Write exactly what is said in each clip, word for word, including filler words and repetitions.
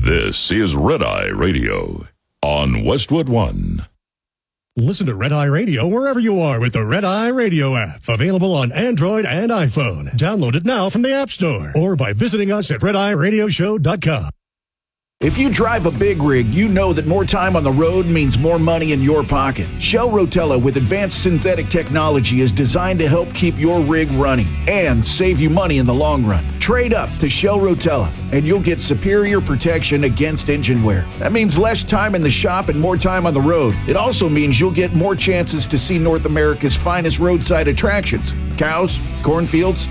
This is Red Eye Radio on Westwood One. Listen to Red Eye Radio wherever you are with the Red Eye Radio app. Available on Android and iPhone. Download it now from the App Store or by visiting us at red eye radio show dot com. If you drive a big rig, you know that more time on the road means more money in your pocket. Shell Rotella with advanced synthetic technology is designed to help keep your rig running and save you money in the long run. Trade up to Shell Rotella and you'll get superior protection against engine wear. That means less time in the shop and more time on the road. It also means you'll get more chances to see North America's finest roadside attractions. Cows, cornfields,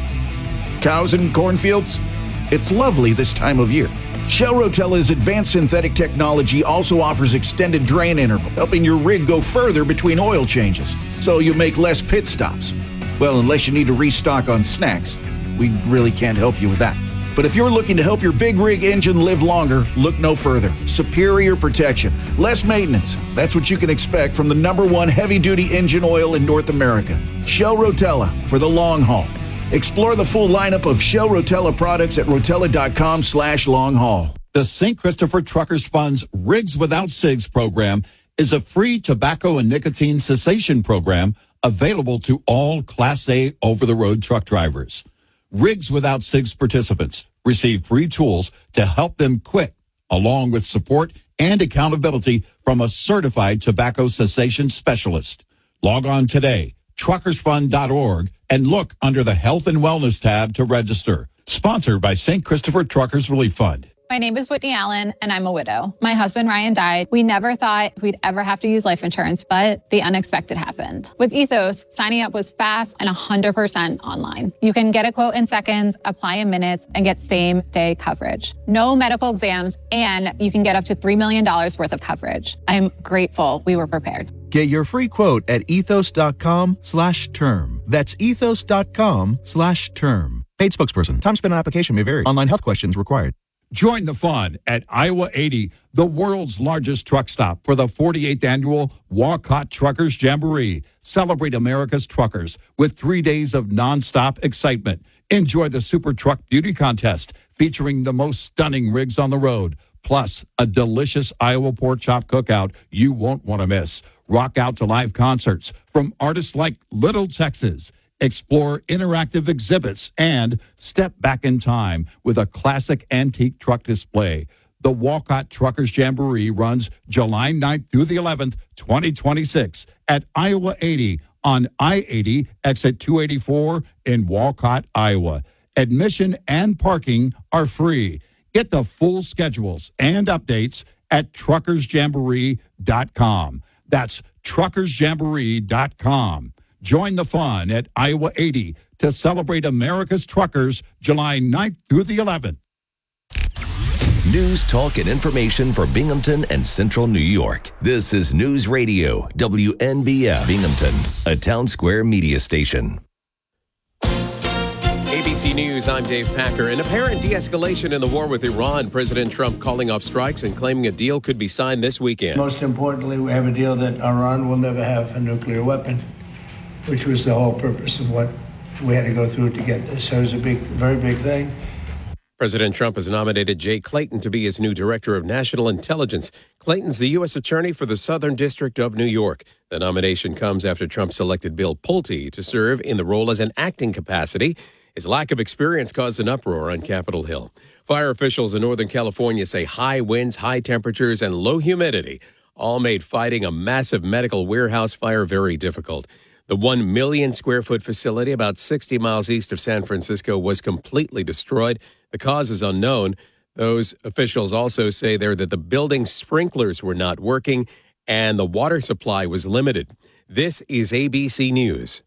cows and cornfields. It's lovely this time of year. Shell Rotella's advanced synthetic technology also offers extended drain interval, helping your rig go further between oil changes, so you make less pit stops. Well, unless you need to restock on snacks. We really can't help you with that. But if you're looking to help your big rig engine live longer, look no further. Superior protection, less maintenance. That's what you can expect from the number one heavy-duty engine oil in North America. Shell Rotella for the long haul. Explore the full lineup of Shell Rotella products at rotella.com slash long haul. The Saint Christopher Truckers Fund's Rigs Without Cigs program is a free tobacco and nicotine cessation program available to all Class A over-the-road truck drivers. Rigs Without Cigs participants receive free tools to help them quit, along with support and accountability from a certified tobacco cessation specialist. Log on today, truckers fund dot org, and look under the Health and Wellness tab to register. Sponsored by Saint Christopher Truckers Relief Fund. My name is Whitney Allen, and I'm a widow. My husband, Ryan, died. We never thought we'd ever have to use life insurance, but the unexpected happened. With Ethos, signing up was fast and one hundred percent online. You can get a quote in seconds, apply in minutes, and get same-day coverage. No medical exams, and you can get up to three million dollars worth of coverage. I'm grateful we were prepared. Get your free quote at ethos.com slash term. That's ethos.com slash term. Paid spokesperson. Time spent on application may vary. Online health questions required. Join the fun at Iowa eighty, the world's largest truck stop, for the forty-eighth annual Walcott Truckers Jamboree. Celebrate America's truckers with three days of nonstop excitement. Enjoy the Super Truck Beauty Contest featuring the most stunning rigs on the road, plus a delicious Iowa pork chop cookout you won't want to miss. Rock out to live concerts from artists like Little Texas. Explore interactive exhibits and step back in time with a classic antique truck display. The Walcott Truckers Jamboree runs July ninth through the eleventh, twenty twenty-six at Iowa eighty on I eighty, exit two eighty-four in Walcott, Iowa. Admission and parking are free. Get the full schedules and updates at truckers jamboree dot com. That's truckers jamboree dot com. Join the fun at Iowa eighty to celebrate America's truckers July ninth through the eleventh. News, talk, and information for Binghamton and Central New York. This is News Radio, W N B F Binghamton, a Town Square media station. A B C News, I'm Dave Packer. An apparent de-escalation in the war with Iran. President Trump calling off strikes and claiming a deal could be signed this weekend. Most importantly, we have a deal that Iran will never have a nuclear weapon, which was the whole purpose of what we had to go through to get this. So it was a big, very big thing. President Trump has nominated Jay Clayton to be his new director of national intelligence. Clayton's the U S attorney for the Southern District of New York. The nomination comes after Trump selected Bill Pulte to serve in the role as an acting capacity. His lack of experience caused an uproar on Capitol Hill. Fire officials in Northern California say high winds, high temperatures, and low humidity all made fighting a massive medical warehouse fire very difficult. The one million square foot facility about sixty miles east of San Francisco was completely destroyed. The cause is unknown. Those officials also say there that the building's sprinklers were not working and the water supply was limited. This is A B C News.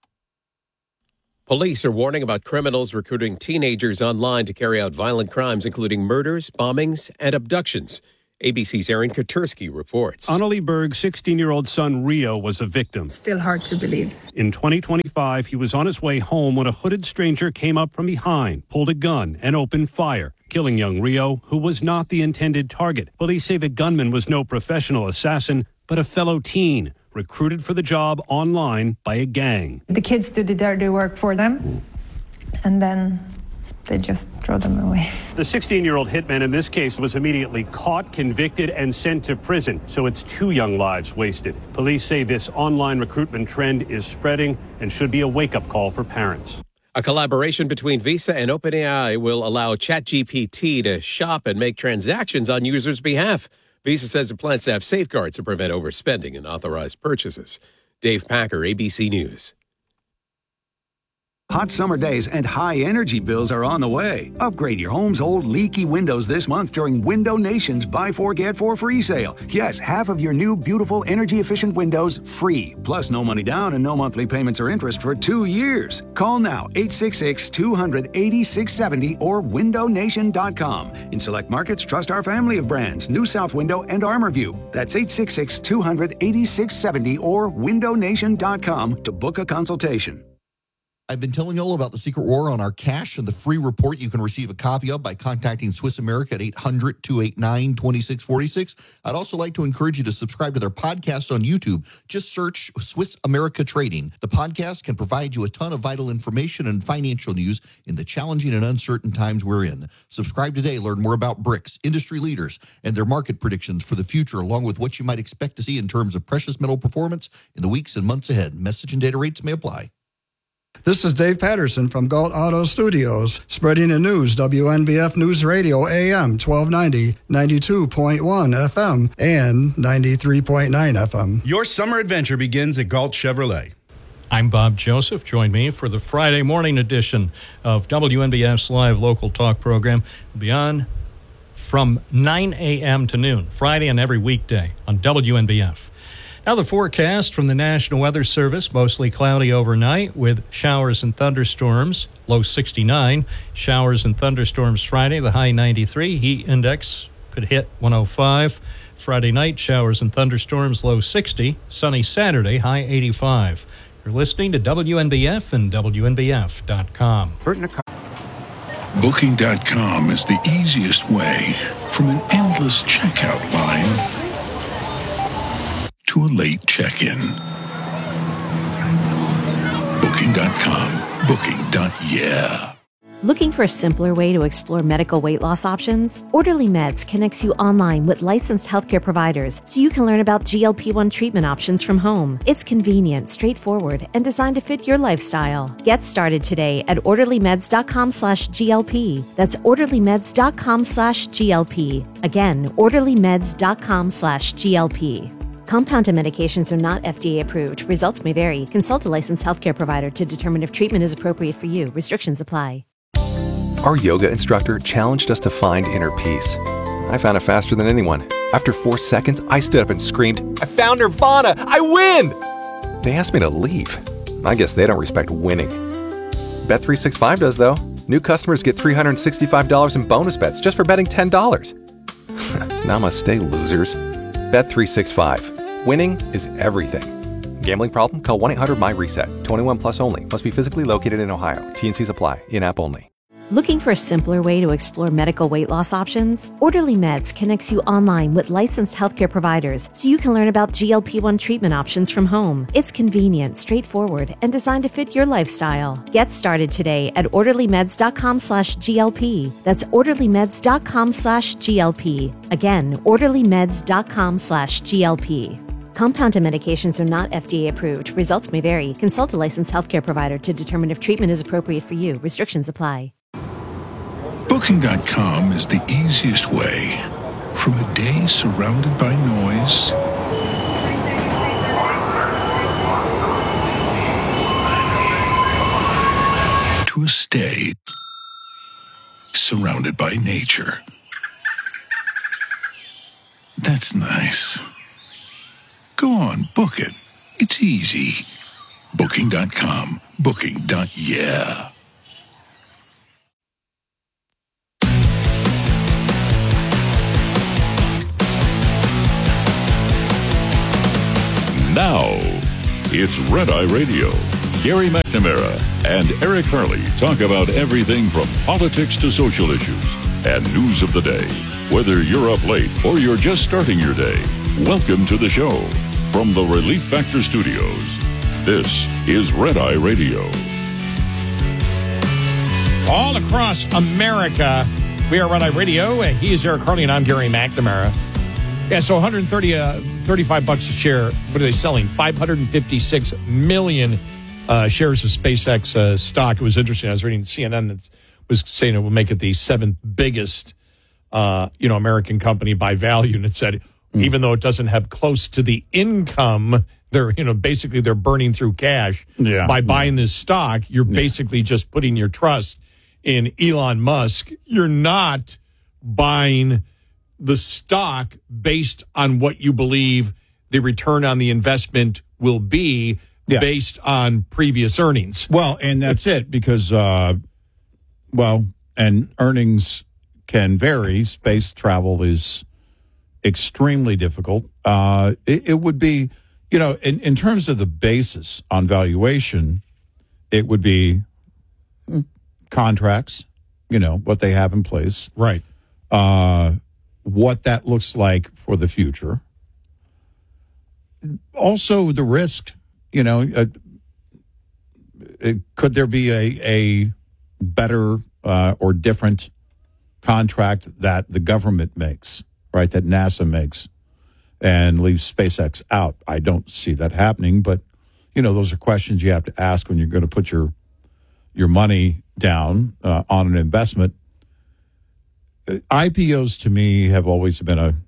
Police are warning about criminals recruiting teenagers online to carry out violent crimes, including murders, bombings, and abductions. A B C's Aaron Katersky reports. Annalie Berg's sixteen-year-old son Rio was a victim. Still hard to believe. In twenty twenty-five, he was on his way home when a hooded stranger came up from behind, pulled a gun, and opened fire, killing young Rio, who was not the intended target. Police say the gunman was no professional assassin, but a fellow teen, recruited for the job online by a gang. The kids did the dirty work for them, and then they just throw them away. The sixteen-year-old hitman in this case was immediately caught, convicted, and sent to prison. So it's two young lives wasted. Police say this online recruitment trend is spreading and should be a wake-up call for parents. A collaboration between Visa and OpenAI will allow ChatGPT to shop and make transactions on users' behalf. Visa says it plans to have safeguards to prevent overspending and authorized purchases. Dave Packer, A B C News. Hot summer days and high energy bills are on the way. Upgrade your home's old leaky windows this month during Window Nation's Buy Four, Get Four free sale. Yes, half of your new, beautiful, energy-efficient windows free. Plus, no money down and no monthly payments or interest for two years. Call now, eight six six, two hundred, eighty-six seventy or window nation dot com. In select markets, trust our family of brands, New South Window and ArmorView. That's eight six six, two hundred, eighty-six seventy or window nation dot com to book a consultation. I've been telling you all about the secret war on our cash and the free report you can receive a copy of by contacting Swiss America at eight hundred, two eight nine, two six four six. I'd also like to encourage you to subscribe to their podcast on YouTube. Just search Swiss America Trading. The podcast can provide you a ton of vital information and financial news in the challenging and uncertain times we're in. Subscribe today. Learn more about BRICS, industry leaders, and their market predictions for the future, along with what you might expect to see in terms of precious metal performance in the weeks and months ahead. Message and data rates may apply. This is Dave Patterson from Galt Auto Studios, spreading the news, W N B F News Radio, A M twelve ninety, ninety-two point one F M, and ninety-three point nine F M. Your summer adventure begins at Galt Chevrolet. I'm Bob Joseph. Join me for the Friday morning edition of W N B F's live local talk program. We'll be on from nine a.m. to noon, Friday and every weekday on W N B F. Now the forecast from the National Weather Service, mostly cloudy overnight with showers and thunderstorms, low sixty-nine. Showers and thunderstorms Friday, the high ninety-three. Heat index could hit one oh five. Friday night, showers and thunderstorms, low sixty. Sunny Saturday, high eighty-five. You're listening to W N B F and W N B F dot com. Booking dot com is the easiest way from an endless checkout line to a late check-in. Booking dot com. Booking. Yeah. Looking for a simpler way to explore medical weight loss options? Orderly Meds connects you online with licensed healthcare providers so you can learn about G L P one treatment options from home. It's convenient, straightforward, and designed to fit your lifestyle. Get started today at orderly meds dot com slash G L P. That's orderly meds dot com slash G L P. Again, orderly meds dot com slash G L P. Compounded medications are not F D A approved. Results may vary. Consult a licensed healthcare provider to determine if treatment is appropriate for you. Restrictions apply. Our yoga instructor challenged us to find inner peace. I found it faster than anyone. After four seconds, I stood up and screamed, "I found Nirvana! I win!" They asked me to leave. I guess they don't respect winning. Bet three sixty-five does, though. New customers get three hundred sixty-five dollars in bonus bets just for betting ten dollars. Namaste, losers. Bet three sixty-five. Winning is everything. Gambling problem? Call one eight hundred my reset. twenty-one plus only. Must be physically located in Ohio. T and Cs apply. In-app only. Looking for a simpler way to explore medical weight loss options? Orderly Meds connects you online with licensed healthcare providers so you can learn about G L P one treatment options from home. It's convenient, straightforward, and designed to fit your lifestyle. Get started today at orderly meds dot com slash G L P. That's orderly meds dot com slash G L P. Again, orderly meds dot com slash G L P. Compounded medications are not F D A approved. Results may vary. Consult a licensed healthcare provider to determine if treatment is appropriate for you. Restrictions apply. Booking dot com is the easiest way from a day surrounded by noise to a stay surrounded by nature. That's nice. Go on, book it. It's easy. Booking dot com. Booking. Yeah. Now, it's Red Eye Radio. Gary McNamara and Eric Harley talk about everything from politics to social issues and news of the day. Whether you're up late or you're just starting your day, welcome to the show. From the Relief Factor Studios, this is Red Eye Radio. all across America. We are Red Eye Radio. He is Eric Harley, and I'm Gary McNamara. Yeah, so one hundred thirty, uh, thirty-five bucks a share. What are they selling? five hundred fifty-six million uh, shares of SpaceX uh, stock. It was interesting. I was reading C N N that was saying it will make it the seventh biggest, uh, you know, American company by value, and it said mm. even though it doesn't have close to the income, they're you know basically they're burning through cash yeah. by buying yeah. this stock. You're yeah. basically just putting your trust in Elon Musk. You're not buying the stock based on what you believe the return on the investment will be yeah. based on previous earnings. Well, and that's it because, uh, well, and earnings can vary. Space travel is extremely difficult. Uh, it, it would be, you know, in, in terms of the basis on valuation, it would be contracts, you know, what they have in place. Right. Uh, what that looks like for the future. Also, the risk, you know, uh, it, could there be a, a better uh, or different contract that the government makes, right, that NASA makes, and leaves SpaceX out? I don't see that happening, but, you know, those are questions you have to ask when you're going to put your, your money down uh, on an investment. I P Os to me have always been a,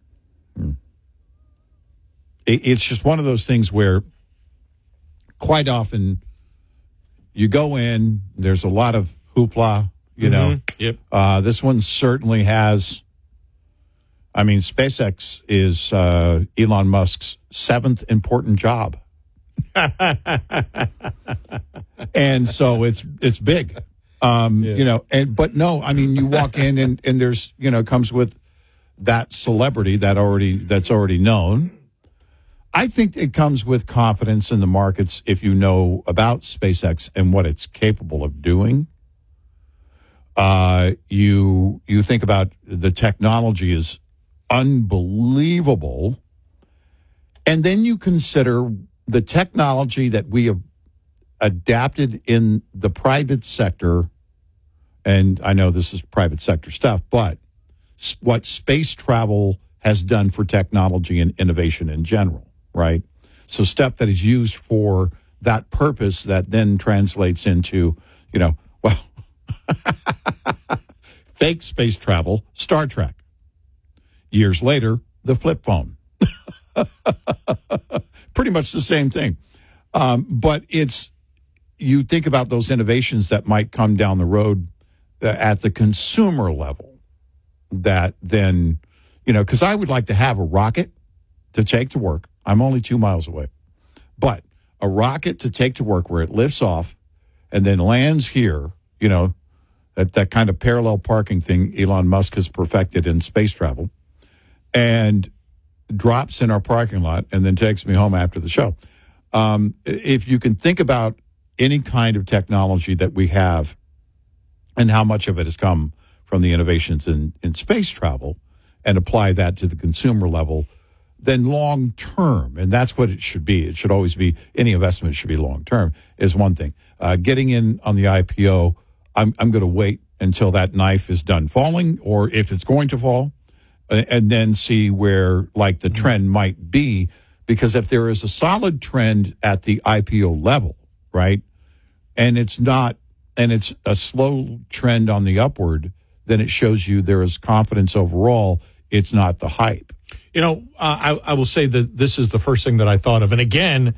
it's just one of those things where quite often you go in, there's a lot of hoopla, you know. Mm-hmm. Yep. Uh, this one certainly has, I mean, SpaceX is uh, Elon Musk's seventh important job. And so it's it's big. Um, yeah. You know, and but no, I mean, you walk in and, and there's, you know, comes with that celebrity that already that's already known. I think it comes with confidence in the markets if you know about SpaceX and what it's capable of doing. Uh, you you think about the technology is unbelievable, and then you consider the technology that we have adapted in the private sector, and I know this is private sector stuff, but what space travel has done for technology and innovation in general, right? So stuff that is used for that purpose that then translates into, you know, well, fake space travel, Star Trek. Years later, the flip phone. Pretty much the same thing. Um, but it's, you think about those innovations that might come down the road uh, at the consumer level that then, you know, because I would like to have a rocket to take to work. I'm only two miles away. But a rocket to take to work where it lifts off and then lands here, you know, that, that kind of parallel parking thing Elon Musk has perfected in space travel, and drops in our parking lot and then takes me home after the show. Um, if you can think about any kind of technology that we have and how much of it has come from the innovations in, in space travel and apply that to the consumer level, then long term, and that's what it should be. It should always be, any investment should be long term, is one thing. Uh, getting in on the I P O, I'm, I'm going to wait until that knife is done falling, or if it's going to fall, uh, and then see where like the trend might be. Because if there is a solid trend at the I P O level, right, and it's not, and it's a slow trend on the upward, then it shows you there is confidence overall. It's not the hype. You know, uh, I, I will say that this is the first thing that I thought of. And again,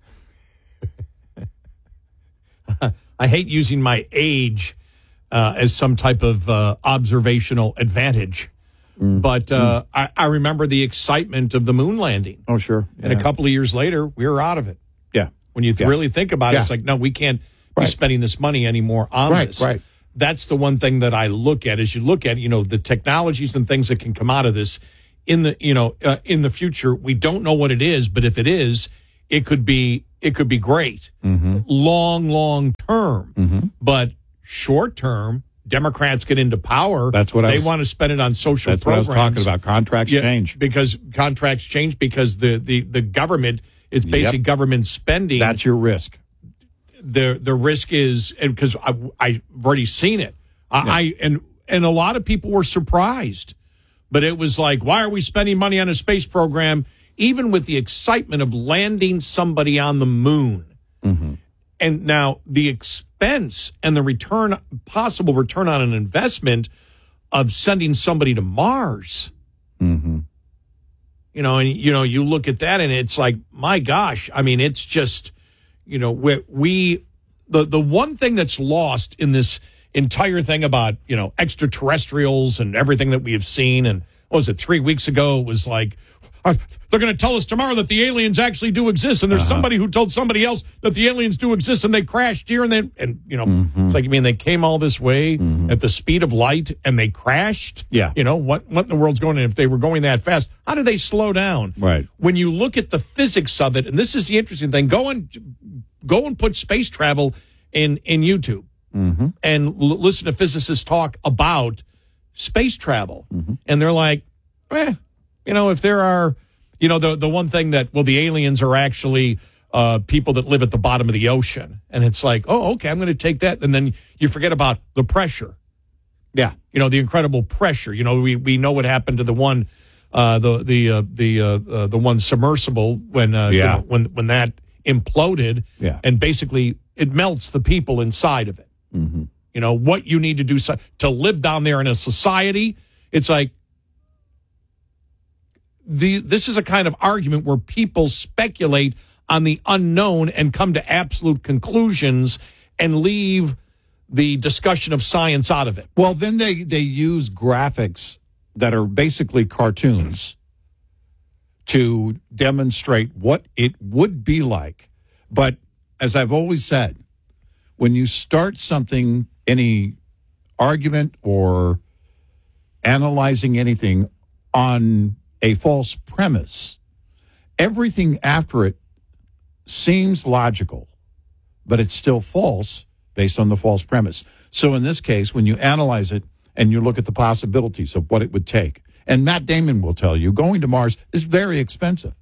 I hate using my age uh, as some type of uh, observational advantage. Mm. But uh, mm. I, I remember the excitement of the moon landing. Oh, sure. Yeah. And a couple of years later, we were out of it. Yeah. When you th- yeah. really think about it, yeah. it's like, no, we can't right. be spending this money anymore on right, this. Right. That's the one thing that I look at is you look at, you know, the technologies and things that can come out of this in the, you know, uh, in the future. We don't know what it is, but if it is, it could be, it could be great. Mm-hmm. Long, long term. Mm-hmm. But short term, Democrats get into power. That's what I they was, want to spend it on social that's programs. That's what I was talking about. Contracts yeah, change. Because contracts change because the, the, the government, it's basically yep. government spending. That's your risk. The the risk is, and because I've already seen it, I, Yeah. I and and a lot of people were surprised, but it was like, why are we spending money on a space program, even with the excitement of landing somebody on the moon? Mm-hmm. And now the expense and the return, possible return on an investment of sending somebody to Mars. Mm-hmm. You know, and you know, you look at that, and it's like, my gosh, I mean, it's just, you know, we, we the the one thing that's lost in this entire thing about, you know, extraterrestrials and everything that we have seen, and what was it, three weeks ago, it was like, uh, they're going to tell us tomorrow that the aliens actually do exist, and there's Uh-huh. somebody who told somebody else that the aliens do exist, and they crashed here, and they, and you know, Mm-hmm. it's like, I mean, they came all this way at the speed of light, and they crashed. Yeah. You know, what, what in the world's going on? If they were going that fast, how did they slow down? Right. When you look at the physics of it, and this is the interesting thing, go and, go and put space travel in, in YouTube. Mm-hmm. And l- listen to physicists talk about space travel. And they're like, eh, you know, if there are, you know, the the one thing that, well, the aliens are actually uh, people that live at the bottom of the ocean. And it's like, oh, okay, I'm going to take that. And then you forget about the pressure. Yeah. You know, the incredible pressure. You know, we, we know what happened to the one, uh, the the uh, the uh, uh, the one submersible when uh, you Yeah. know, when when that imploded. Yeah. And basically it melts the people inside of it. Mm-hmm. You know, what you need to do so, to live down there in a society. It's like, the this is a kind of argument where people speculate on the unknown and come to absolute conclusions and leave the discussion of science out of it. Well, then they, they use graphics that are basically cartoons to demonstrate what it would be like. But as I've always said, when you start something, any argument or analyzing anything on a false premise, everything after it seems logical, but it's still false based on the false premise. So in this case, when you analyze it and you look at the possibilities of what it would take, and Matt Damon will tell you, going to Mars is very expensive.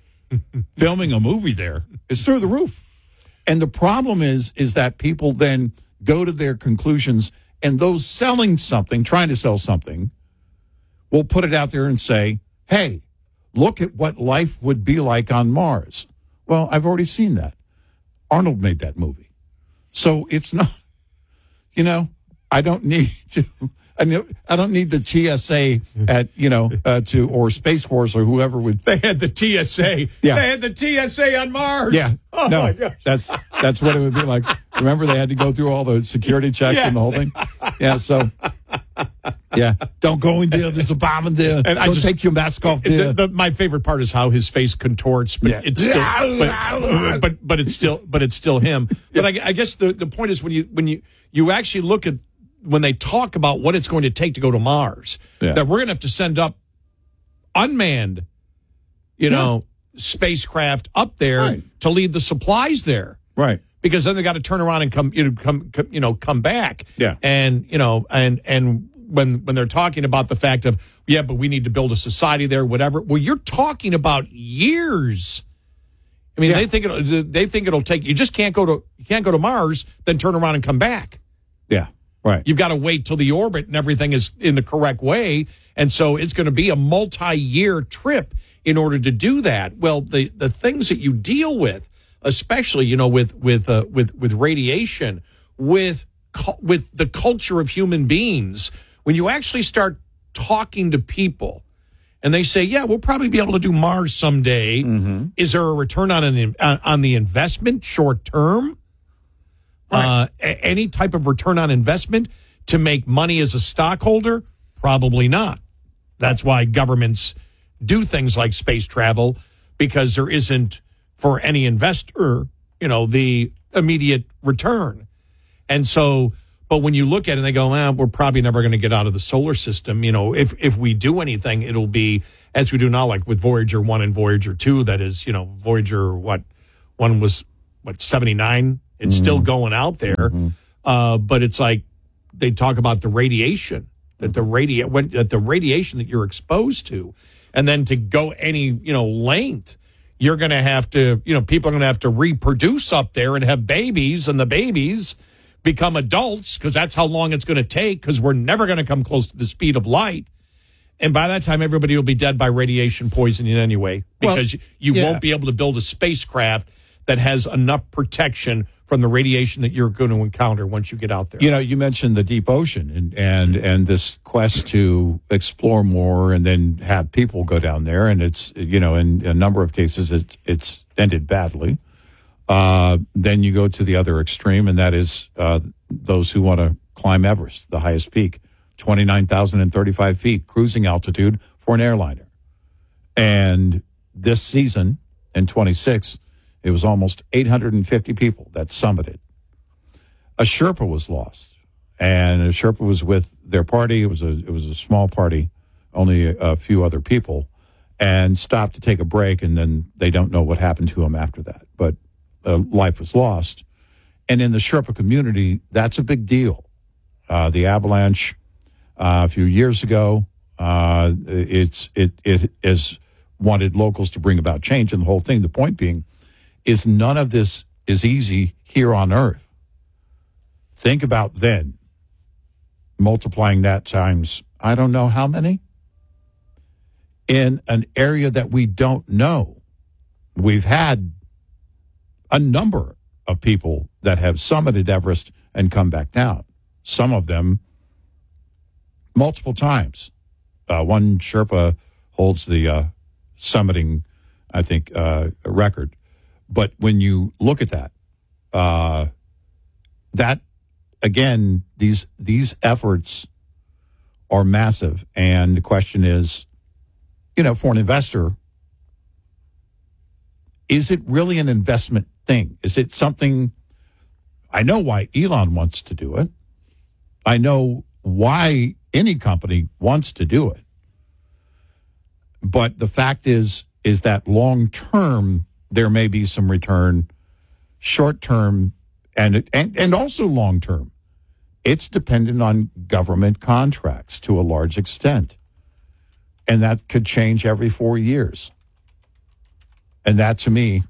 Filming a movie there is through the roof. And the problem is, is that people then go to their conclusions, and those selling something, trying to sell something, will put it out there and say, hey, look at what life would be like on Mars. Well, I've already seen that. Arnold made that movie. So it's not, you know, I don't need to, I know, I don't need the T S A at, you know, uh, to, or Space Force or whoever would. They had the T S A. Yeah. They had the T S A on Mars. Yeah. Oh, no, my gosh. that's, that's what it would be like. Remember they had to go through all the security checks Yes. and the whole thing? Yeah. So, yeah. Don't go in there. There's a bomb in there. And I Don't just- take your mask off there. The, the, my favorite part is how his face contorts, but Yeah. it's still, but, but but it's still, but it's still him. But I, I guess the, the point is when you when you you actually look at when they talk about what it's going to take to go to Mars, Yeah. that we're going to have to send up unmanned, you know, spacecraft up there Right. to leave the supplies there. Right. Because then they got to turn around and come, you know, come, come, you know, come back. Yeah. And you know, and and when when they're talking about the fact of, yeah, but we need to build a society there, whatever. Well, you're talking about years. I mean, Yeah. they think it'll, they think it'll take. You just can't go to you can't go to Mars, then turn around and come back. Yeah. Right. You've got to wait till the orbit and everything is in the correct way, and so it's going to be a multi-year trip in order to do that. Well, the the things that you deal with, especially you know with with uh, with with radiation, with cu- with the culture of human beings, when you actually start talking to people, and they say, "Yeah, we'll probably be able to do Mars someday." Is there a return on an on, on the investment short term? Uh, a- any type of return on investment to make money as a stockholder? Probably not. That's why governments do things like space travel, because there isn't for any investor, you know, the immediate return. And so, but when you look at it and they go, eh, we're probably never going to get out of the solar system. You know, if, if we do anything, it'll be as we do now, like with Voyager one and Voyager two, that is, you know, Voyager, what, one was, what, seventy-nine? It's Mm-hmm. still going out there. Uh, but it's like, they talk about the radiation, that the radi- when, that the radiation that you're exposed to, and then to go any, you know, length, you're going to have to, you know, people are going to have to reproduce up there and have babies, and the babies become adults, because that's how long it's going to take, because we're never going to come close to the speed of light. And by that time, everybody will be dead by radiation poisoning anyway, because well, you yeah. won't be able to build a spacecraft that has enough protection from the radiation that you're going to encounter once you get out there. You know, you mentioned the deep ocean and and, and this quest to explore more and then have people go down there. And it's, you know, in a number of cases, it's, it's ended badly. Uh, then you go to the other extreme, and that is uh, those who want to climb Everest, the highest peak, twenty-nine thousand thirty-five feet, cruising altitude for an airliner. And this season, in twenty-six, it was almost eight hundred fifty people that summited. A Sherpa was lost, and a Sherpa was with their party. It was a it was a small party, only a, a few other people, and stopped to take a break, and then they don't know what happened to him after that. But uh, life was lost. And in the Sherpa community, that's a big deal. Uh, the avalanche uh, a few years ago, uh, it's it it has wanted locals to bring about change, and the whole thing. The point being is none of this is easy here on Earth. Think about then, multiplying that times, I don't know how many, in an area that we don't know. We've had a number of people that have summited Everest and come back down, some of them multiple times. Uh, one Sherpa holds the uh, summiting, I think, uh, record. But when you look at that, uh, that, again, these these efforts are massive. And the question is, you know, for an investor, is it really an investment thing? Is it something, I know why Elon wants to do it. I know why any company wants to do it. But the fact is, is that long term, there may be some return, short term, and, and, and also long term. It's dependent on government contracts to a large extent. And that could change every four years. And that, to me,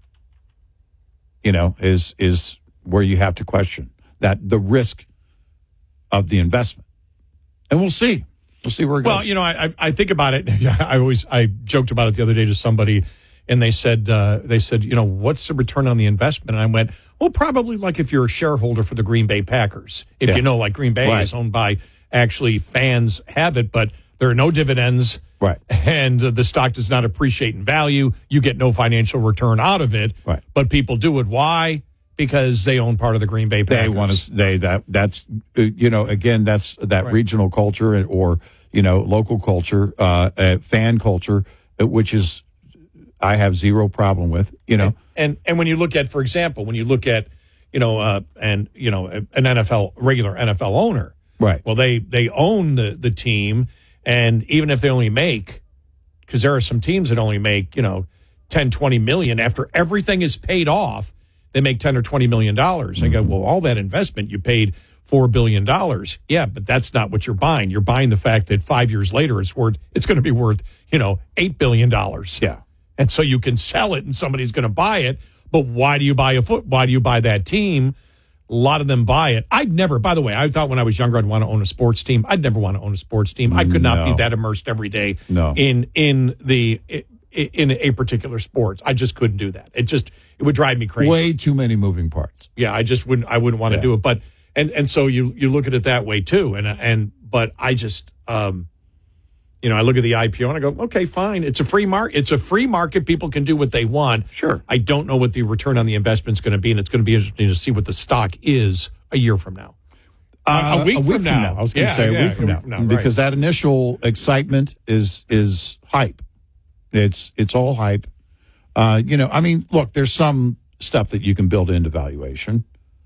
you know, is is where you have to question that the risk of the investment. And we'll see. We'll see where it goes. Well, you know, I I think about it. I always I joked about it the other day to somebody, and they said uh, they said, you know, what's the return on the investment? And I went, well, probably like if you're a shareholder for the Green Bay Packers. If yeah. you know, like Green Bay right. is owned by actually fans have it, but there are no dividends. Right. And uh, the stock does not appreciate in value. You get no financial return out of it. Right. But people do it. Why? Because they own part of the Green Bay Packers. They want to, they, that, that's, uh, you know, again, that's that right. regional culture or, you know, local culture, uh, uh, fan culture, uh, which is, I have zero problem with, you know. And, and, and when you look at, for example, when you look at, you know, uh, and, you know, an N F L, regular N F L owner. Right. Well, they, they own the, the team. And even if they only make, because there are some teams that only make, you know, ten, twenty million, after everything is paid off, they make ten or twenty million dollars. Mm-hmm. I go, well, all that investment, you paid four billion dollars. Yeah, but that's not what you're buying. You're buying the fact that five years later, it's worth, it's going to be worth, you know, eight billion dollars. Yeah. And so you can sell it and somebody's going to buy it. But why do you buy a foot? Why do you buy that team? A lot of them buy it. I'd never, by the way, I thought when I was younger I'd want to own a sports team. I'd never want to own a sports team. I could not no. be that immersed every day no. in in the in a particular sport. I just couldn't do that. It just it would drive me crazy. Way too many moving parts. Yeah, I just wouldn't I wouldn't want yeah. to do it. But and and so you you look at it that way too. And and but I just um you know, I look at the I P O and I go, okay, fine. It's a free market. It's a free market. People can do what they want. Sure. I don't know what the return on the investment is going to be, and it's going to be interesting to see what the stock is a year from now. Uh, a, week a week from, from now. now. I was going to yeah, say a yeah, week from a now, week from now because right. that initial excitement is is hype. It's it's all hype. Uh, you know, I mean, look, there's some stuff that you can build into valuation,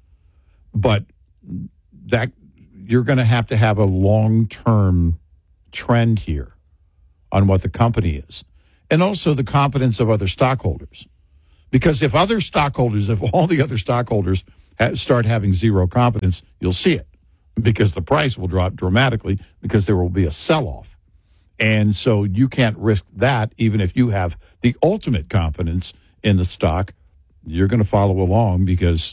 but that you're going to have to have a long-term trend here on what the company is, and also the confidence of other stockholders. Because if other stockholders, if all the other stockholders ha- start having zero confidence, you'll see it, because the price will drop dramatically because there will be a sell-off. And so you can't risk that. Even if you have the ultimate confidence in the stock, you're going to follow along because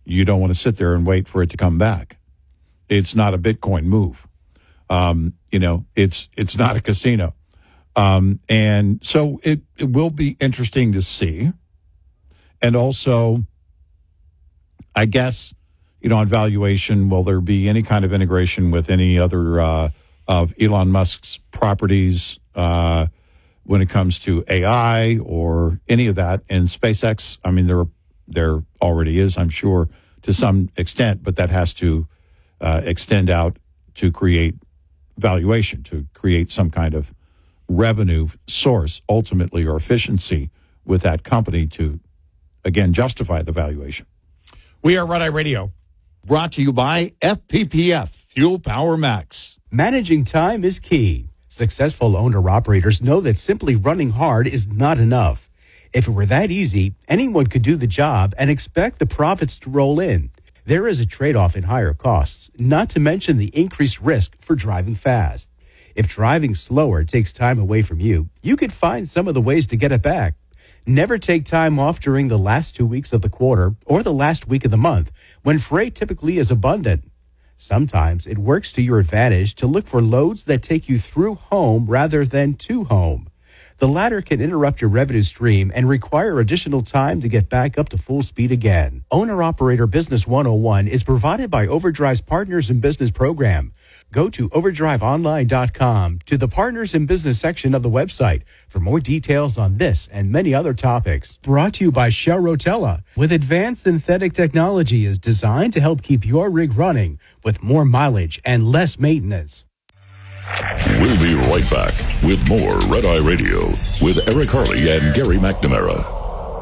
you don't want to sit there and wait for it to come back. It's not a Bitcoin move. Um, you know, it's it's not a casino. Um, and so it, it will be interesting to see. And also, I guess, you know, on valuation, will there be any kind of integration with any other uh, of Elon Musk's properties uh, when it comes to A I or any of that? And SpaceX, I mean, there there already is, I'm sure, to some extent, but that has to uh, extend out to create valuation, to create some kind of revenue source, ultimately, or efficiency with that company to, again, justify the valuation. We are Red Eye Radio. Brought to you by F P P F, Fuel Power Max. Managing time is key. Successful owner-operators know that simply running hard is not enough. If it were that easy, anyone could do the job and expect the profits to roll in. There is a trade-off in higher costs, not to mention the increased risk for driving fast. If driving slower takes time away from you, you could find some of the ways to get it back. Never take time off during the last two weeks of the quarter or the last week of the month, when freight typically is abundant. Sometimes it works to your advantage to look for loads that take you through home rather than to home. The latter can interrupt your revenue stream and require additional time to get back up to full speed again. Owner-Operator Business one oh one is provided by Overdrive's Partners in Business program. Go to overdrive online dot com to the Partners in Business section of the website for more details on this and many other topics. Brought to you by Shell Rotella, with advanced synthetic technology is designed to help keep your rig running with more mileage and less maintenance. We'll be right back with more Red Eye Radio with Eric Harley and Gary McNamara.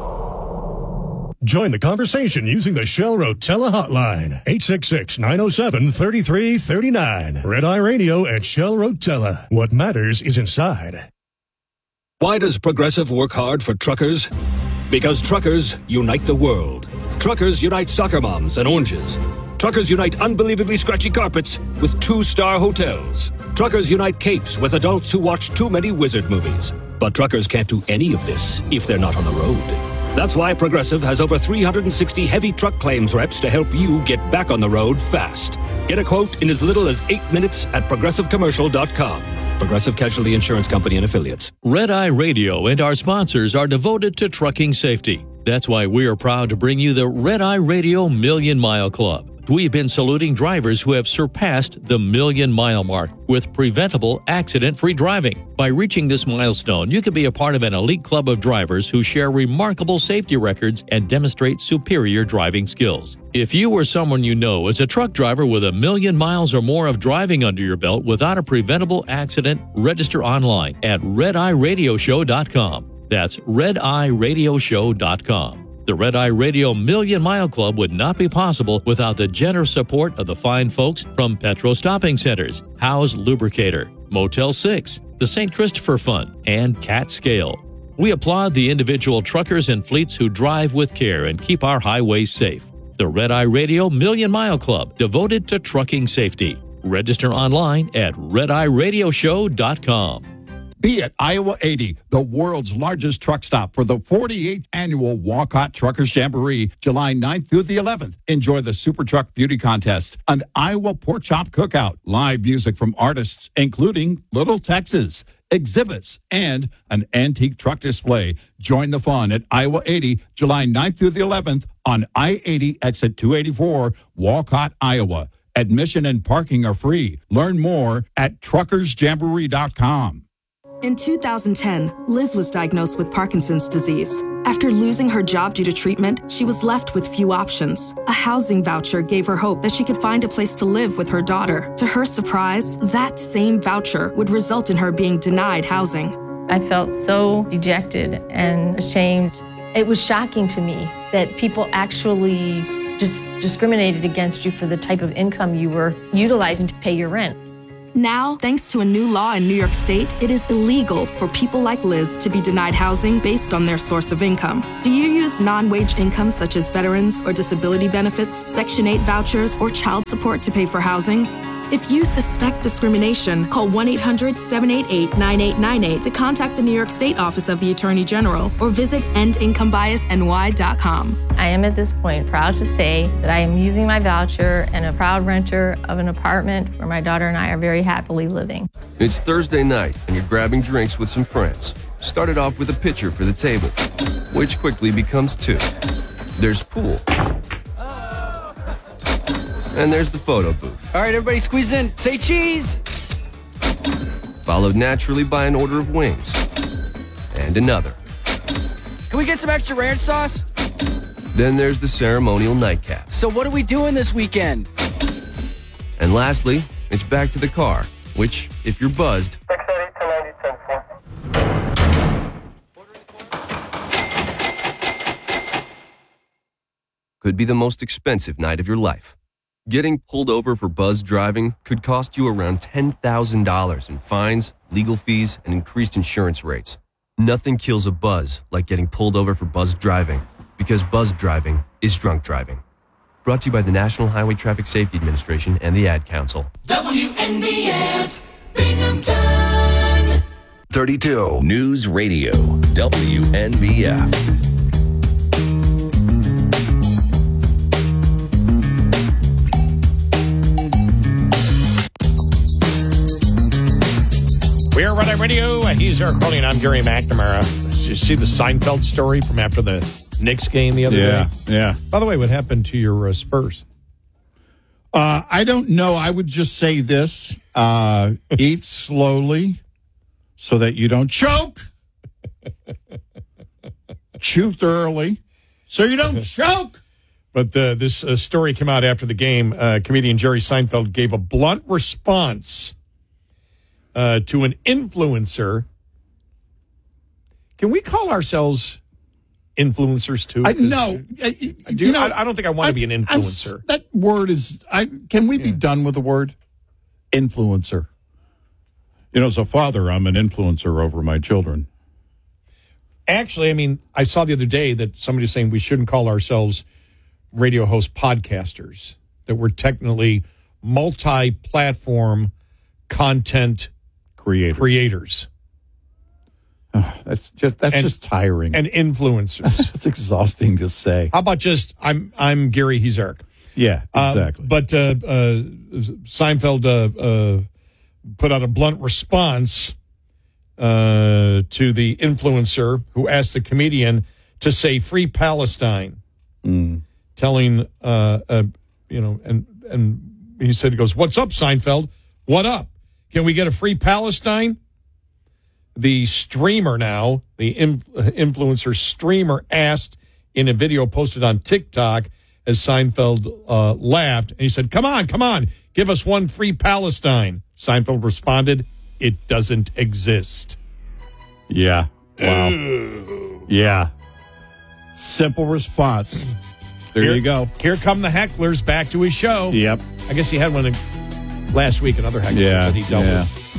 Join the conversation using the Shell Rotella hotline, eight six six, nine oh seven, three three three nine. Red Eye Radio and Shell Rotella. What matters is inside. Why does Progressive work hard for truckers? Because truckers unite the world. Truckers unite soccer moms and oranges. Truckers unite unbelievably scratchy carpets with two-star hotels. Truckers unite capes with adults who watch too many wizard movies. But truckers can't do any of this if they're not on the road. That's why Progressive has over three hundred sixty heavy truck claims reps to help you get back on the road fast. Get a quote in as little as eight minutes at progressive commercial dot com. Progressive Casualty Insurance Company and Affiliates. Red Eye Radio and our sponsors are devoted to trucking safety. That's why we are proud to bring you the Red Eye Radio Million Mile Club. We've been saluting drivers who have surpassed the million mile mark with preventable accident-free driving. By reaching this milestone, you can be a part of an elite club of drivers who share remarkable safety records and demonstrate superior driving skills. If you or someone you know is a truck driver with a million miles or more of driving under your belt without a preventable accident, register online at red eye radio show dot com. That's red eye radio show dot com. The Red Eye Radio Million Mile Club would not be possible without the generous support of the fine folks from Petro Stopping Centers, Howe's Lubricator, Motel six, the Saint Christopher Fund, and Cat Scale. We applaud the individual truckers and fleets who drive with care and keep our highways safe. The Red Eye Radio Million Mile Club, devoted to trucking safety. Register online at red eye radio show dot com. Be at Iowa eighty, the world's largest truck stop for the forty-eighth annual Walcott Truckers Jamboree, July ninth through the eleventh. Enjoy the Super Truck Beauty Contest, an Iowa Pork Chop Cookout, live music from artists including Little Texas, exhibits, and an antique truck display. Join the fun at Iowa eighty, July ninth through the eleventh on I eighty exit two eighty-four, Walcott, Iowa. Admission and parking are free. Learn more at truckers jamboree dot com. In two thousand ten, Liz was diagnosed with Parkinson's disease. After losing her job due to treatment, she was left with few options. A housing voucher gave her hope that she could find a place to live with her daughter. To her surprise, that same voucher would result in her being denied housing. I felt so dejected and ashamed. It was shocking to me that people actually just discriminated against you for the type of income you were utilizing to pay your rent. Now, thanks to a new law in New York State, it is illegal for people like Liz to be denied housing based on their source of income. Do you use non-wage income such as veterans or disability benefits, Section eight vouchers, or child support to pay for housing? If you suspect discrimination, call one eight hundred seven eight eight nine eight nine eight to contact the New York State Office of the Attorney General or visit end income bias N Y dot com. I am at this point proud to say that I am using my voucher and a proud renter of an apartment where my daughter and I are very happily living. It's Thursday night and you're grabbing drinks with some friends. Started off with a pitcher for the table, which quickly becomes two. There's pool. And there's the photo booth. All right, everybody squeeze in. Say cheese. Followed naturally by an order of wings. And another. Can we get some extra ranch sauce? Then there's the ceremonial nightcap. So what are we doing this weekend? And lastly, it's back to the car, which, if you're buzzed, could be the most expensive night of your life. Getting pulled over for buzz driving could cost you around ten thousand dollars in fines, legal fees, and increased insurance rates. Nothing kills a buzz like getting pulled over for buzz driving, because buzz driving is drunk driving. Brought to you by the National Highway Traffic Safety Administration and the Ad Council. W N B F Binghamton. thirty-two News Radio, W N B F. We are Red Eye Radio. He's Eric Crowley, and I'm Gary McNamara. Did you see the Seinfeld story from after the Knicks game the other Yeah, day? yeah. By the way, what happened to your uh, Spurs? Uh, I don't know. I would just say this. Uh, eat slowly so that you don't choke. Chew thoroughly so you don't choke. But uh, this uh, story came out after the game. Uh, comedian Jerry Seinfeld gave a blunt response uh, to an influencer. Can we call ourselves influencers too? I, no, Do you, you know, I, I don't think I want to be an I'm influencer. s- that word is. I can we be done with the word influencer? You know, as a father, I'm an influencer over my children. Actually, I mean, I saw the other day that somebody was saying we shouldn't call ourselves radio host podcasters, that we're technically multi-platform content Creator. creators. That's just that's And- just tiring and influencers. It's exhausting to say. How about just I'm I'm Gary, he's Eric. Yeah, exactly. Uh, but uh, uh, Seinfeld uh, uh, put out a blunt response uh, to the influencer who asked the comedian to say "Free Palestine," Mm. telling uh, uh, you know, and and he said, he goes, "What's up, Seinfeld? What up? Can we get a free Palestine?" The streamer now, the inf- influencer streamer asked in a video posted on TikTok as Seinfeld uh, laughed. And he said, come on, come on, give us one free Palestine. Seinfeld responded, it doesn't exist. Yeah. Wow. Yeah. Simple response. There Here- you go. Here come the hecklers back to his show. Yep. I guess he had one last week, another heckler Yeah. that he dealt yeah. with.